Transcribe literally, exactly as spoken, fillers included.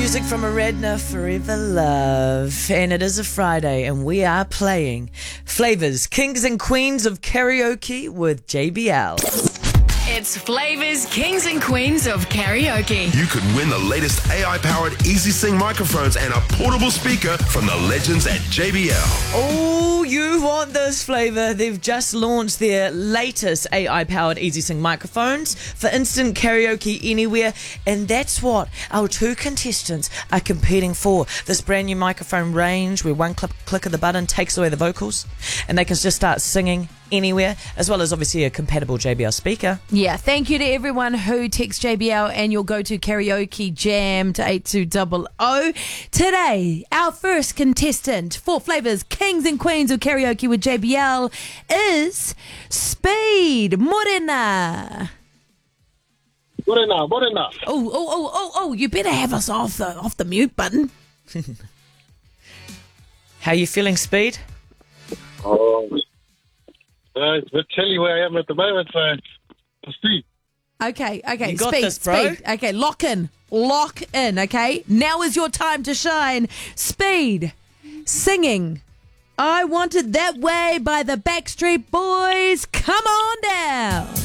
Music from Aredna, Forever Love. And it is a Friday, and we are playing Flavors, Kings and Queens of Karaoke with J B L. It's Flavors, Kings and Queens of Karaoke. You could win the latest A I-powered Easy Sing microphones and a portable speaker from the legends at J B L. Oh, you want this, Flavor? They've just launched their latest A I-powered Easy Sing microphones for instant karaoke anywhere, and that's what our two contestants are competing for. This brand new microphone range where one click, click of the button takes away the vocals, and they can just start singing anywhere, as well as obviously a compatible J B L speaker. Yeah, thank you to everyone who texts J B L and your go-to karaoke jam to eight two zero zero. Today, our first contestant for Flavors, Kings and Queens of Karaoke with J B L is Speed Morena. Morena, Morena. Oh, oh, oh, oh, oh! You better have us off the off the mute button. How you feeling, Speed? Oh, uh, it's a bit chilly where I am at the moment, so let's see. Okay, okay, You got speed, this, bro. speed. Okay, lock in, lock in. Okay, now is your time to shine. Speed, singing. I Want It That Way by the Backstreet Boys. Come on down.